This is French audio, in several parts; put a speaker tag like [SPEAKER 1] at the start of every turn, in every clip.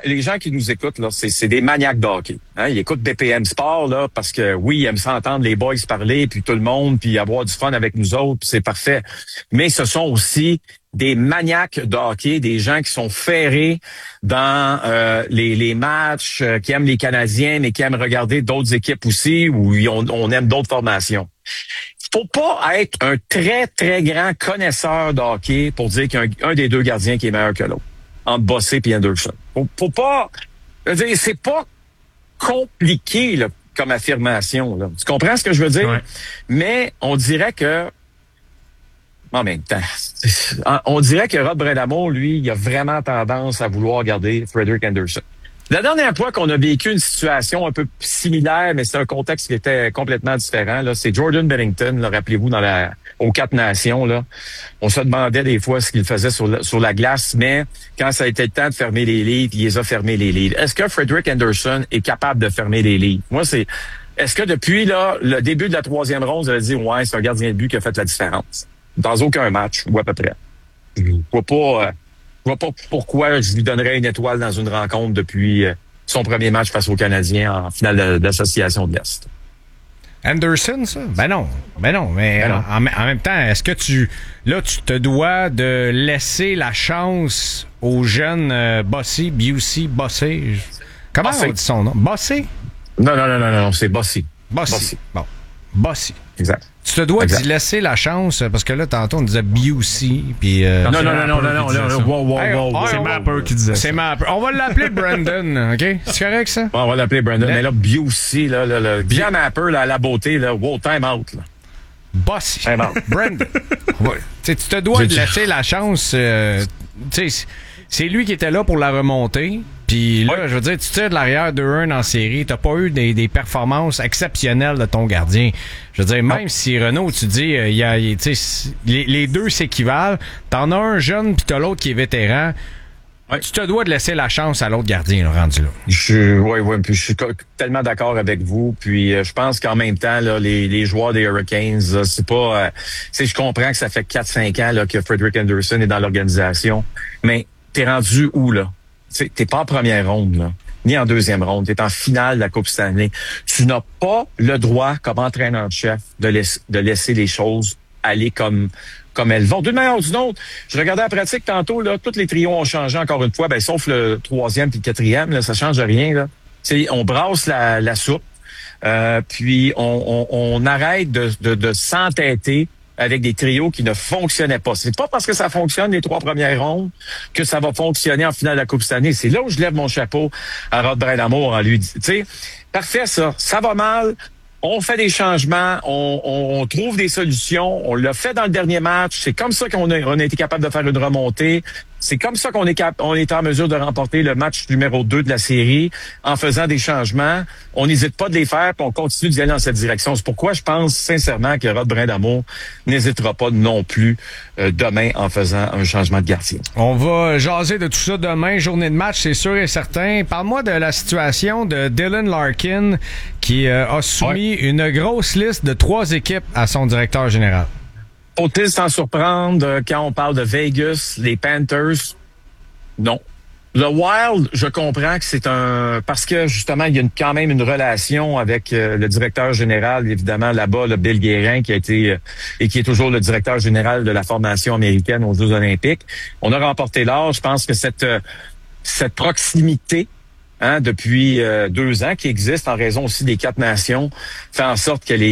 [SPEAKER 1] les gens qui nous écoutent, là, c'est des maniaques de hockey. Hein? Ils écoutent BPM Sport, là, parce que oui, ils aiment s'entendre les boys parler, puis tout le monde, puis avoir du fun avec nous autres, puis c'est parfait. Mais ce sont aussi des maniaques de hockey, des gens qui sont ferrés dans les matchs, qui aiment les Canadiens, mais qui aiment regarder d'autres équipes aussi, où on aime d'autres formations. Faut pas être un très, très grand connaisseur de hockey pour dire qu'il y a un des deux gardiens qui est meilleur que l'autre, entre Bossé et Anderson. Faut pas... Je veux dire, c'est pas compliqué là, comme affirmation. Là. Tu comprends ce que je veux dire? Ouais. Mais on dirait que... En même temps, on dirait que Rod Brind'Amour, lui, il a vraiment tendance à vouloir garder Frederik Anderson. La dernière fois qu'on a vécu une situation un peu similaire, mais c'est un contexte qui était complètement différent, là, c'est Jordan Binnington, là, rappelez-vous, aux 4 Nations, là. On se demandait des fois ce qu'il faisait sur la glace, mais quand ça a été le temps de fermer les livres, il les a fermés les livres. Est-ce que Frederik Anderson est capable de fermer les livres? Moi, est-ce que depuis, là, le début de la 3e ronde, vous avez dit, ouais, c'est un gardien de but qui a fait la différence? Dans aucun match, ou à peu près. Je vois pas pourquoi je lui donnerais une étoile dans une rencontre depuis son premier match face aux Canadiens en finale d'association de l'Est.
[SPEAKER 2] Anderson, ça? Ben non. En même temps, est-ce que tu te dois de laisser la chance aux jeunes Bossé, Bossé? Comment on dit son nom? Bossé?
[SPEAKER 1] Non, c'est Bossé.
[SPEAKER 2] Bossé. Bon. Bossé.
[SPEAKER 1] Exact.
[SPEAKER 2] Tu te dois d'y laisser la chance, parce que là, tantôt, on disait Busey, puis...
[SPEAKER 1] Non.
[SPEAKER 2] Wow.
[SPEAKER 3] C'est Mapper qui disait ça.
[SPEAKER 2] C'est Mapper. On va l'appeler Brandon, OK? C'est correct, ça?
[SPEAKER 1] On va l'appeler Brandon. Mais là, Busey, là, bien Mapper, là, à la beauté, là, wow, time out, là.
[SPEAKER 2] Bossy. Brandon. Ouais. Tu te dois de laisser la chance. C'est lui qui était là pour la remontée. Puis là, je veux dire, tu tires de l'arrière 2-1 en série, t'as pas eu des performances exceptionnelles de ton gardien. Je veux dire, même si Renaud, tu dis, les deux s'équivalent, t'en as un jeune puis t'as l'autre qui est vétéran. Ouais. Tu te dois de laisser la chance à l'autre gardien, là, rendu là.
[SPEAKER 1] Oui, puis je suis tellement d'accord avec vous. Puis je pense qu'en même temps, là, les joueurs des Hurricanes, là, c'est pas... je comprends que ça fait 4-5 ans là, que Frederik Anderson est dans l'organisation, mais t'es rendu où, là? T'es pas en première ronde, là, ni en deuxième ronde. T'es en finale de la Coupe Stanley. Tu n'as pas le droit, comme entraîneur-chef, de laisser les choses aller comme elles vont. D'une manière ou d'une autre, je regardais la pratique tantôt, là, tous les trios ont changé encore une fois, sauf le 3e puis le 4e, là, ça change rien, là. On brasse la soupe, puis on arrête de s'entêter avec des trios qui ne fonctionnaient pas. C'est pas parce que ça fonctionne les 3 premières rondes que ça va fonctionner en finale de la Coupe cette année. C'est là où je lève mon chapeau à Rod Brind'Amour en lui disant, tu sais, parfait ça va mal, on fait des changements, on trouve des solutions, on l'a fait dans le dernier match, c'est comme ça qu'on a été capable de faire une remontée. C'est comme ça qu'on est en mesure de remporter le match numéro 2 de la série en faisant des changements. On n'hésite pas de les faire, puis on continue d'y aller dans cette direction. C'est pourquoi je pense sincèrement que Rod Brind'Amour n'hésitera pas non plus demain en faisant un changement de gardien.
[SPEAKER 2] On va jaser de tout ça demain, journée de match, c'est sûr et certain. Parle-moi de la situation de Dylan Larkin qui a soumis une grosse liste de 3 équipes à son directeur général.
[SPEAKER 1] Faut-il s'en surprendre quand on parle de Vegas, les Panthers? Non. Le Wild, je comprends que c'est parce que justement, il y a quand même une relation avec le directeur général, évidemment, là-bas, le Bill Guérin, qui a été et qui est toujours le directeur général de la formation américaine aux Jeux olympiques. On a remporté l'or. Je pense que cette proximité depuis 2 ans qui existe en raison aussi des 4 nations, fait en sorte que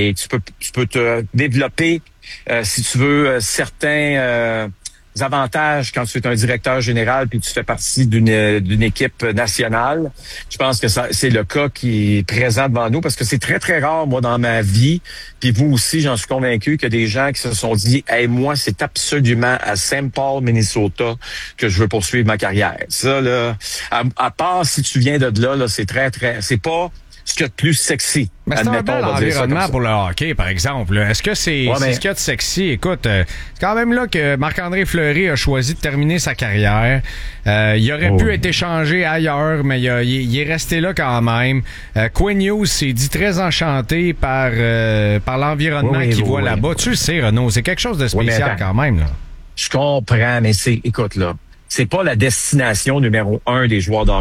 [SPEAKER 1] tu peux te développer si tu veux certains avantages quand tu es un directeur général puis tu fais partie d'une équipe nationale. Je pense que c'est le cas qui est présent devant nous parce que c'est très, très rare, moi, dans ma vie, puis vous aussi, j'en suis convaincu, que des gens qui se sont dit « Hey, moi, c'est absolument à Saint Paul, Minnesota que je veux poursuivre ma carrière. » Ça, là, à part si tu viens de là, c'est très, très... C'est pas ce qu'il y a de plus sexy.
[SPEAKER 2] Mais c'est un bel environnement pour le hockey, par exemple. Est-ce que c'est ce qu'il y a de sexy? Écoute, c'est quand même là que Marc-André Fleury a choisi de terminer sa carrière. Il aurait pu être échangé ailleurs, mais il est resté là quand même. Quinn Hughes s'est dit très enchanté par l'environnement qu'il voit là-bas. Tu le sais, Renaud, c'est quelque chose de spécial quand même, là.
[SPEAKER 1] Je comprends, mais écoute, là, c'est pas la destination numéro 1 des joueurs de hockey.